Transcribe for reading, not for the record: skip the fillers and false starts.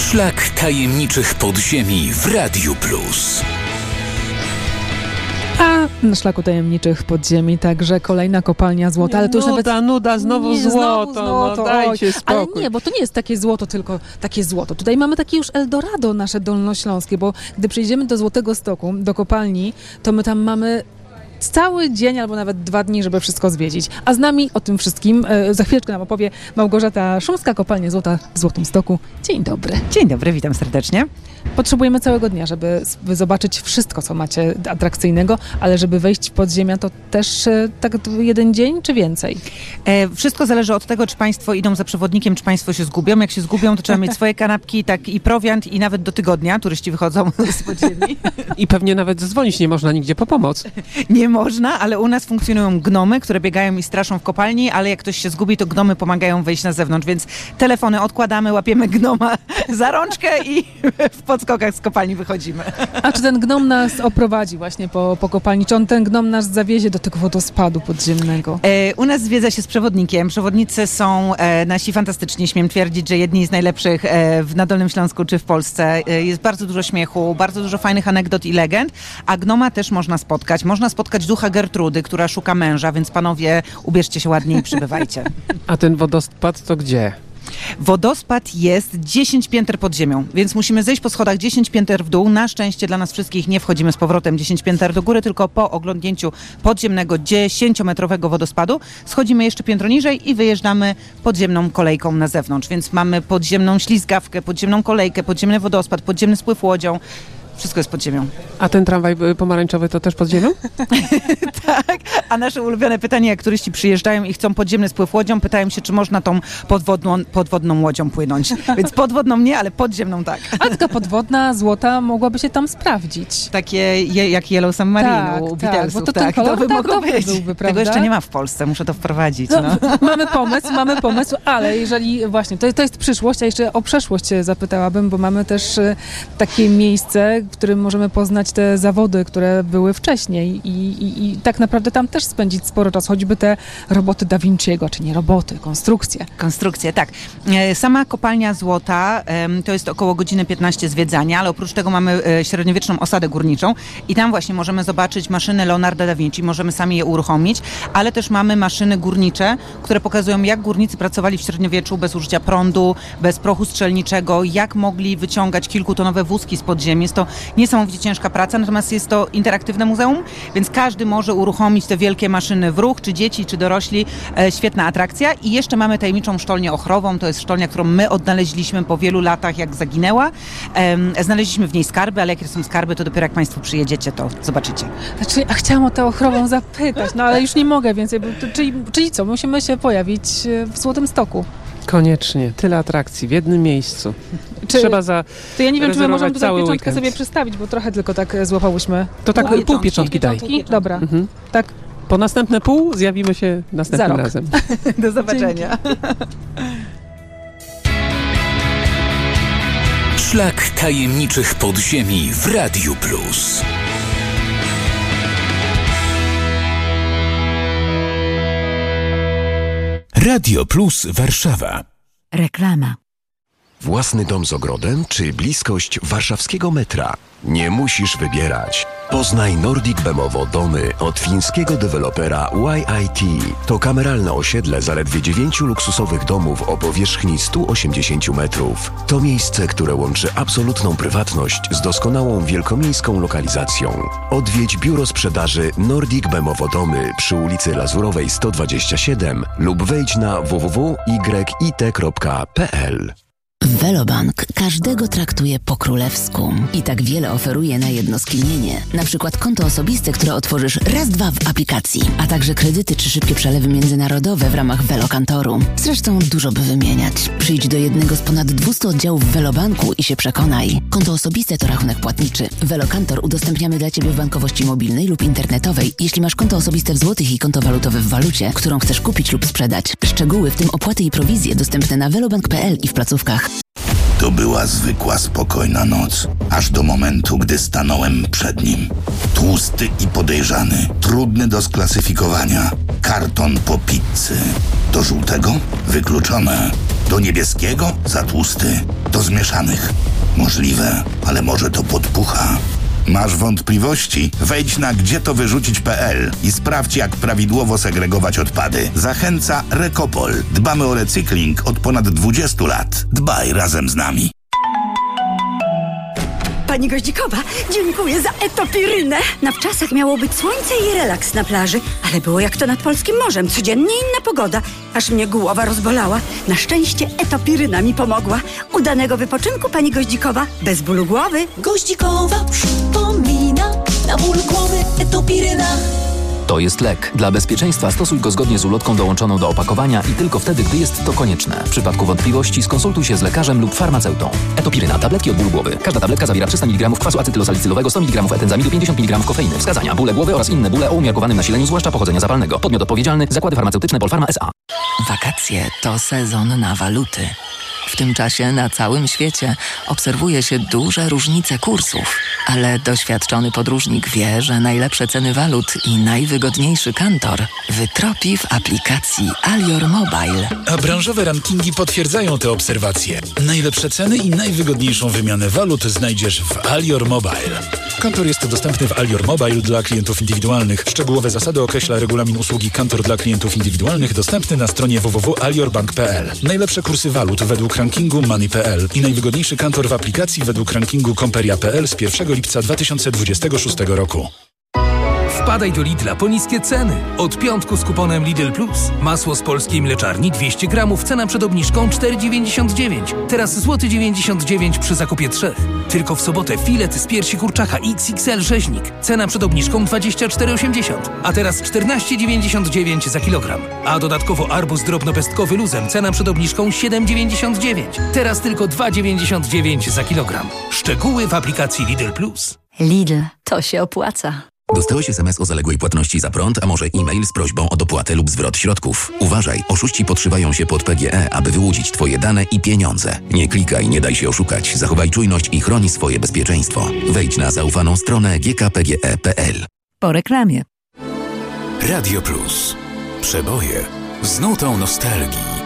Szlak tajemniczych podziemi w Radiu Plus. A na szlaku tajemniczych podziemi także kolejna kopalnia złota. Ale to już nuda, znowu złoto. No dajcie spokój. Ale nie, bo to nie jest takie złoto, tylko takie złoto. Tutaj mamy takie już Eldorado nasze dolnośląskie, bo gdy przyjdziemy do Złotego Stoku, do kopalni, to my tam mamy cały dzień albo nawet 2 dni, żeby wszystko zwiedzić. A z nami o tym wszystkim za chwileczkę nam opowie Małgorzata Szumska, kopalnia złota w Złotym Stoku. Dzień dobry. Dzień dobry, witam serdecznie. Potrzebujemy całego dnia, żeby zobaczyć wszystko, co macie atrakcyjnego, ale żeby wejść w podziemia, to też tak 1 dzień, czy więcej? Wszystko zależy od tego, czy państwo idą za przewodnikiem, czy państwo się zgubią. Jak się zgubią, to trzeba mieć swoje kanapki, tak i prowiant, i nawet do tygodnia turyści wychodzą z podziemi. I pewnie nawet zadzwonić nie można nigdzie po pomoc. Nie można, ale u nas funkcjonują gnomy, które biegają i straszą w kopalni, ale jak ktoś się zgubi, to gnomy pomagają wejść na zewnątrz, więc telefony odkładamy, łapiemy gnoma za rączkę i w podskokach z kopalni wychodzimy. A czy ten gnom nas oprowadzi właśnie po kopalni? Czy on ten gnom nas zawiezie do tego wodospadu podziemnego? U nas zwiedza się z przewodnikiem. Przewodnicy są nasi fantastyczni. Śmiem twierdzić, że jedni z najlepszych na Dolnym Śląsku czy w Polsce. Jest bardzo dużo śmiechu, bardzo dużo fajnych anegdot i legend, a gnoma też można spotkać. Można spotkać ducha Gertrudy, która szuka męża, więc panowie, ubierzcie się ładnie i przybywajcie. A ten wodospad to gdzie? Wodospad jest 10 pięter pod ziemią, więc musimy zejść po schodach 10 pięter w dół. Na szczęście dla nas wszystkich nie wchodzimy z powrotem 10 pięter do góry, tylko po oglądnięciu podziemnego 10-metrowego wodospadu schodzimy jeszcze piętro niżej i wyjeżdżamy podziemną kolejką na zewnątrz. Więc mamy podziemną ślizgawkę, podziemną kolejkę, podziemny wodospad, podziemny spływ łodzią. Wszystko jest pod ziemią. A ten tramwaj pomarańczowy to też pod ziemią? Tak, a nasze ulubione pytanie, jak turyści przyjeżdżają i chcą podziemny spływ łodzią, pytają się, czy można tą podwodną łodzią płynąć. Więc podwodną nie, ale podziemną tak. A taka podwodna złota mogłaby się tam sprawdzić. Takie jak Yellow Submarine u Beatlesów. Bo to ten kolor to by tak mogło dobry być. byłby, prawda? Tego jeszcze nie ma w Polsce, muszę to wprowadzić. No. Mamy pomysł, ale jeżeli właśnie, to jest przyszłość, a jeszcze o przeszłość zapytałabym, bo mamy też takie miejsce, w którym możemy poznać te zawody, które były wcześniej i tak naprawdę tam też spędzić sporo czasu, choćby te roboty Da Vinciego, czy nie roboty, konstrukcje. Konstrukcje, tak. Sama kopalnia złota to jest około godziny 15 zwiedzania, ale oprócz tego mamy średniowieczną osadę górniczą i tam właśnie możemy zobaczyć maszyny Leonarda da Vinci, możemy sami je uruchomić, ale też mamy maszyny górnicze, które pokazują, jak górnicy pracowali w średniowieczu bez użycia prądu, bez prochu strzelniczego, jak mogli wyciągać kilkutonowe wózki z podziemi. Jest to niesamowicie ciężka praca, natomiast jest to interaktywne muzeum, więc każdy może uruchomić te wielkie maszyny w ruch, czy dzieci, czy dorośli. Świetna atrakcja. I jeszcze mamy tajemniczą sztolnię ochrową. To jest sztolnia, którą my odnaleźliśmy po wielu latach, jak zaginęła. Znaleźliśmy w niej skarby, ale jakie są skarby, to dopiero jak państwo przyjedziecie, to zobaczycie. Znaczy, a chciałam o tę ochrową zapytać, no ale już nie mogę więcej. Czyli co? Musimy się pojawić w Złotym Stoku. Koniecznie. Tyle atrakcji w jednym miejscu. Trzeba to ja nie wiem, czy my możemy tutaj pieczątkę weekend sobie przystawić, bo trochę tylko tak złapałyśmy. To tak pół pieczątki daj. Dobra. Mhm. Tak. Po następne pół zjawimy się następnym razem. Do zobaczenia. Szlak tajemniczych podziemi w Radiu Plus. Radio Plus Warszawa. Reklama. Własny dom z ogrodem czy bliskość warszawskiego metra? Nie musisz wybierać. Poznaj Nordic Bemowo domy od fińskiego dewelopera YIT. To kameralne osiedle zaledwie 9 luksusowych domów o powierzchni 180 metrów. To miejsce, które łączy absolutną prywatność z doskonałą wielkomiejską lokalizacją. Odwiedź biuro sprzedaży Nordic Bemowo domy przy ulicy Lazurowej 127 lub wejdź na www.yit.pl. Velobank każdego traktuje po królewsku i tak wiele oferuje na jedno skinienie. Na przykład konto osobiste, które otworzysz raz, dwa w aplikacji, a także kredyty czy szybkie przelewy międzynarodowe w ramach Velokantoru. Zresztą dużo by wymieniać. Przyjdź do jednego z ponad 200 oddziałów Velobanku i się przekonaj. Konto osobiste to rachunek płatniczy. Velokantor udostępniamy dla Ciebie w bankowości mobilnej lub internetowej, jeśli masz konto osobiste w złotych i konto walutowe w walucie, którą chcesz kupić lub sprzedać. Szczegóły, w tym opłaty i prowizje, dostępne na velobank.pl i w placówkach. To była zwykła, spokojna noc, aż do momentu, gdy stanąłem przed nim. Tłusty i podejrzany, trudny do sklasyfikowania. Karton po pizzy. Do żółtego? Wykluczone. Do niebieskiego za tłusty. Do zmieszanych. Możliwe, ale może to podpucha. Masz wątpliwości? Wejdź na gdzietowyrzucić.pl i sprawdź, jak prawidłowo segregować odpady. Zachęca Recopol. Dbamy o recykling od ponad 20 lat. Dbaj razem z nami. Pani Goździkowa, dziękuję za etopirynę. Na wczasach miało być słońce i relaks na plaży, ale było jak to nad polskim morzem. Codziennie inna pogoda, aż mnie głowa rozbolała. Na szczęście etopiryna mi pomogła. Udanego wypoczynku, pani Goździkowa, bez bólu głowy. Goździkowa przypomina, na ból głowy etopiryna. To jest lek. Dla bezpieczeństwa stosuj go zgodnie z ulotką dołączoną do opakowania i tylko wtedy, gdy jest to konieczne. W przypadku wątpliwości skonsultuj się z lekarzem lub farmaceutą. Etopiryna. Tabletki od bólu głowy. Każda tabletka zawiera 300 mg kwasu acetylosalicylowego, 100 mg etenzamidu, 50 mg kofeiny. Wskazania: bóle głowy oraz inne bóle o umiarkowanym nasileniu, zwłaszcza pochodzenia zapalnego. Podmiot odpowiedzialny: Zakłady Farmaceutyczne Polpharma S.A. Wakacje to sezon na waluty. W tym czasie na całym świecie obserwuje się duże różnice kursów, ale doświadczony podróżnik wie, że najlepsze ceny walut i najwygodniejszy kantor wytropi w aplikacji Alior Mobile. A branżowe rankingi potwierdzają te obserwacje. Najlepsze ceny i najwygodniejszą wymianę walut znajdziesz w Alior Mobile. Kantor jest dostępny w Alior Mobile dla klientów indywidualnych. Szczegółowe zasady określa regulamin usługi Kantor dla klientów indywidualnych dostępny na stronie www.aliorbank.pl. Najlepsze kursy walut według rankingu Money.pl i najwygodniejszy kantor w aplikacji według rankingu Comperia.pl z 1 lipca 2026 roku. Wpadaj do Lidla po niskie ceny. Od piątku z kuponem Lidl Plus. Masło z polskiej mleczarni 200 gramów, cena przed obniżką 4,99. Teraz złoty 99 przy zakupie 3. Tylko w sobotę filet z piersi kurczaka XXL rzeźnik. Cena przed obniżką 24,80. A teraz 14,99 za kilogram. A dodatkowo arbuz drobnopestkowy luzem. Cena przed obniżką 7,99. Teraz tylko 2,99 za kilogram. Szczegóły w aplikacji Lidl Plus. Lidl, to się opłaca. Dostałeś SMS o zaległej płatności za prąd, a może e-mail z prośbą o dopłatę lub zwrot środków. Uważaj, oszuści podszywają się pod PGE, aby wyłudzić Twoje dane i pieniądze. Nie klikaj, nie daj się oszukać. Zachowaj czujność i chroni swoje bezpieczeństwo. Wejdź na zaufaną stronę gkpge.pl. Po reklamie. Radio Plus. Przeboje z nutą nostalgii.